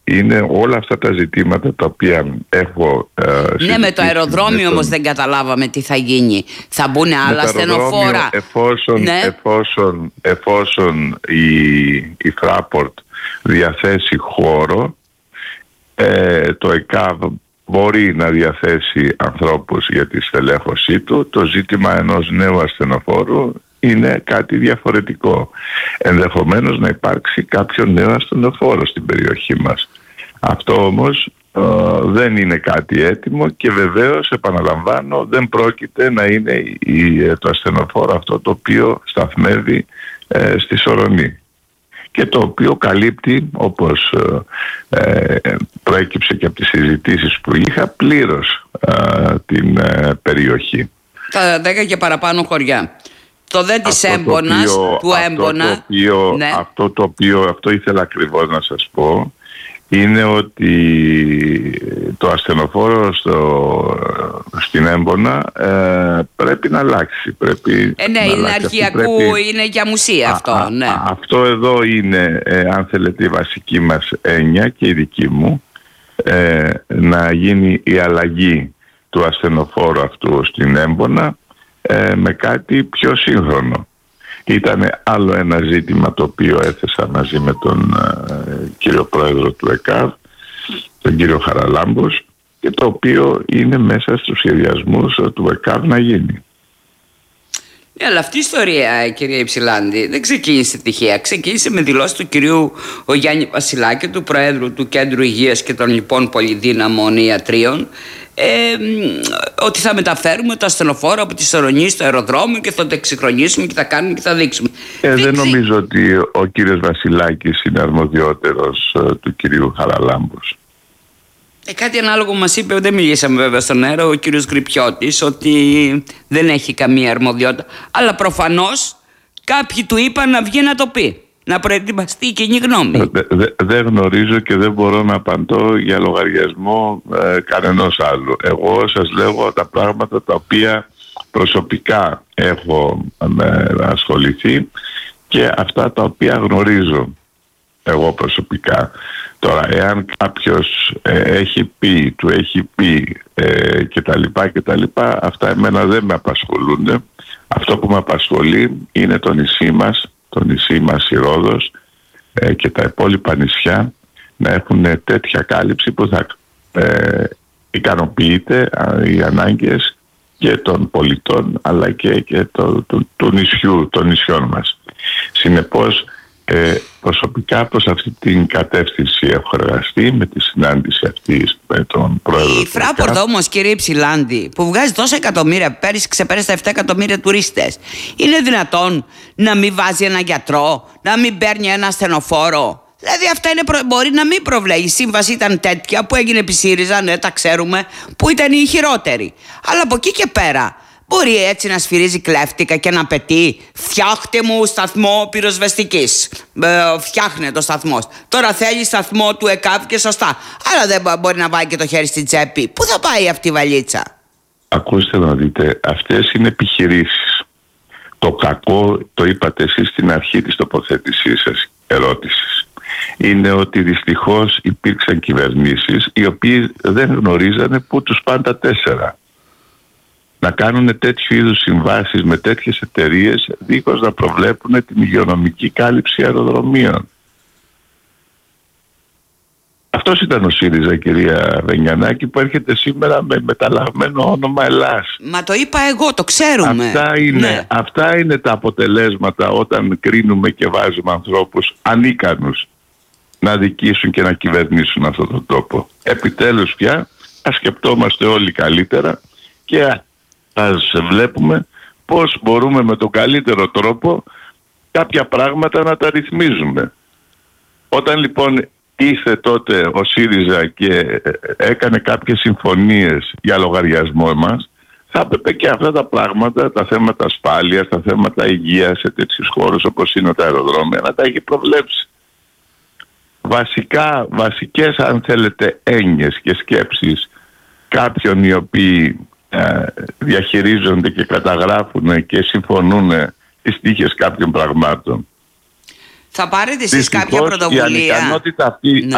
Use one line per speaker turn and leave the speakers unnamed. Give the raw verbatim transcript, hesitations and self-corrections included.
είναι όλα αυτά τα ζητήματα τα οποία έχω ε,
ναι, με το αεροδρόμιο τον... όμως δεν καταλάβαμε τι θα γίνει. Θα μπουν άλλα στενοφόρα.
Εφόσον,
ναι.
εφόσον, εφόσον η, η Fraport διαθέσει χώρο, ε, το ΕΚΑΒ μπορεί να διαθέσει ανθρώπους για τη στελέχωσή του. Το ζήτημα ενός νέου ασθενοφόρου είναι κάτι διαφορετικό. Ενδεχομένως να υπάρξει κάποιο νέο ασθενοφόρο στην περιοχή μας. Αυτό όμως ε, δεν είναι κάτι έτοιμο και βεβαίως, επαναλαμβάνω, δεν πρόκειται να είναι η, το ασθενοφόρο αυτό το οποίο σταθμεύει ε, στη Σορονή και το οποίο καλύπτει, όπως ε, προέκυψε και από τις συζητήσεις που είχα, πλήρως ε, την ε, περιοχή.
Τα δέκα και παραπάνω χωριά. Το δε της έμπονας, του έμπονα.
Αυτό το οποίο, ναι. αυτό το οποίο, αυτό ήθελα ακριβώς να σας πω, είναι ότι το ασθενοφόρο στο, στην έμπονα ε, πρέπει να αλλάξει. Πρέπει
ε, ναι,
να
είναι
αλλάξει.
αρχιακού,
πρέπει...
είναι για μουσεία αυτό.
Α,
ναι.
α, αυτό εδώ είναι, ε, αν θέλετε, η βασική μας έννοια και η δική μου, ε, να γίνει η αλλαγή του ασθενοφόρου αυτού στην έμπονα ε, με κάτι πιο σύγχρονο. Ήταν άλλο ένα ζήτημα το οποίο έθεσα μαζί με τον ε, κύριο πρόεδρο του ΕΚΑΒ, τον κύριο Χαραλάμπους, και το οποίο είναι μέσα στους σχεδιασμούς του ΕΚΑΒ να γίνει.
Ναι, αλλά αυτή η ιστορία, κυρία Υψηλάντη, δεν ξεκίνησε τυχαία. Ξεκίνησε με δηλώσεις του κυρίου ο Γιάννη Βασιλάκη, του Προέδρου του Κέντρου Υγείας και των λοιπόν πολυδύναμων ιατρίων, ε, ότι θα μεταφέρουμε το ασθενοφόρο από τη Σορονή στο αεροδρόμιο και θα το εξυγχρονίσουμε και θα κάνουμε και θα δείξουμε.
Ε, δεν νομίζω ότι ο κύριος Βασιλάκης είναι αρμοδιότερος ε, του κυρίου Χαραλάμπους.
Ε, κάτι ανάλογο μας είπε, δεν μιλήσαμε βέβαια στον αέρα, ο κύριος Γρυπιώτης, ότι δεν έχει καμία αρμοδιότητα. Αλλά προφανώς κάποιοι του είπαν να βγει να το πει, να προετοιμαστεί η κοινή γνώμη.
Δεν δε, δε γνωρίζω και δεν μπορώ να απαντώ για λογαριασμό ε, κανενός άλλου. Εγώ σας λέγω τα πράγματα τα οποία προσωπικά έχω ε, ασχοληθεί και αυτά τα οποία γνωρίζω εγώ προσωπικά. Τώρα, εάν κάποιος ε, έχει πει, του έχει πει ε, και τα λοιπά και τα λοιπά, αυτά εμένα δεν με απασχολούν. Αυτό που με απασχολεί είναι το νησί μας, το νησί μας η Ρόδος ε, και τα υπόλοιπα νησιά να έχουν τέτοια κάλυψη που θα ε, ικανοποιείται ε, οι ανάγκες και των πολιτών αλλά και, και το, το, του νησιού, των νησιών μας. Συνεπώς, Ε, προσωπικά προς αυτή την κατεύθυνση έχω εργαστεί με τη συνάντηση αυτή με τον πρόεδρο.
Η Fraport όμως, κύριε Υψηλάντη, που βγάζει τόσα εκατομμύρια, πέρυσι ξεπέρασε τα επτά εκατομμύρια τουρίστες, είναι δυνατόν να μην βάζει ένα γιατρό, να μην παίρνει ένα ασθενοφόρο? Δηλαδή αυτά είναι προ... μπορεί να μην προβλέπει. Η σύμβαση ήταν τέτοια που έγινε επί ΣΥΡΙΖΑ, ναι, τα ξέρουμε, που ήταν η χειρότερη. Αλλά από εκεί και πέρα μπορεί έτσι να σφυρίζει κλέφτικα και να απαιτεί «Φτιάχτε μου σταθμό πυροσβεστικής». Ε, φτιάχνε το σταθμός. Τώρα θέλει σταθμό του ΕΚΑΒ και σωστά. Αλλά δεν μπορεί να βάλει και το χέρι στην τσέπη. Πού θα πάει αυτή η βαλίτσα?
Ακούστε να δείτε, αυτές είναι επιχειρήσεις. Το κακό, το είπατε εσείς στην αρχή της τοποθέτησής σας, ερώτησης, είναι ότι δυστυχώς υπήρξαν κυβερνήσεις οι οποίοι δεν γνωρίζανε πού τους πάνε τα τέσσερα. Να κάνουν τέτοιου είδους συμβάσεις με τέτοιες εταιρείες δίχως να προβλέπουν την υγειονομική κάλυψη αεροδρομίων. Αυτός ήταν ο ΣΥΡΙΖΑ, κυρία Βενιανάκη, που έρχεται σήμερα με μεταλλαγμένο όνομα Ελλάς.
Μα το είπα εγώ, το ξέρουμε.
Αυτά είναι, ναι. αυτά είναι τα αποτελέσματα όταν κρίνουμε και βάζουμε ανθρώπους ανίκανους να δικήσουν και να κυβερνήσουν αυτόν τον τόπο. Επιτέλους πια ας σκεπτόμαστε όλοι καλύτερα και ας βλέπουμε πώς μπορούμε με τον καλύτερο τρόπο κάποια πράγματα να τα ρυθμίζουμε. Όταν λοιπόν ήρθε τότε ο ΣΥΡΙΖΑ και έκανε κάποιες συμφωνίες για λογαριασμό μας, θα έπρεπε και αυτά τα πράγματα, τα θέματα ασφάλειας, τα θέματα υγείας σε τέτοιους χώρους όπως είναι τα αεροδρόμια, να τα έχει προβλέψει. Βασικά, βασικές αν θέλετε έννοιες και σκέψεις κάποιων οι οποίοι ε, διαχειρίζονται και καταγράφουν και συμφωνούν τις τύχες κάποιων πραγμάτων.
Θα πάρετε εσείς κάποια πρωτοβουλία?
Η ανικανότητα αυτή,
ναι.